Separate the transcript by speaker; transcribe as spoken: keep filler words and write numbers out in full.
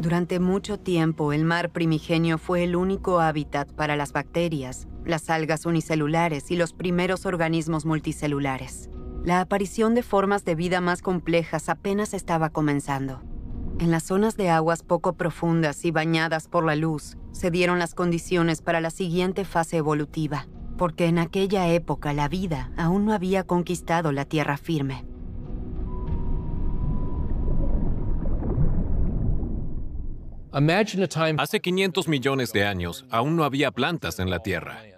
Speaker 1: Durante mucho tiempo, el mar primigenio fue el único hábitat para las bacterias, las algas unicelulares y los primeros organismos multicelulares. La aparición de formas de vida más complejas apenas estaba comenzando. En las zonas de aguas poco profundas y bañadas por la luz, se dieron las condiciones para la siguiente fase evolutiva, porque en aquella época la vida aún no había conquistado la tierra firme.
Speaker 2: Hace quinientos millones de años, aún no había plantas en la Tierra.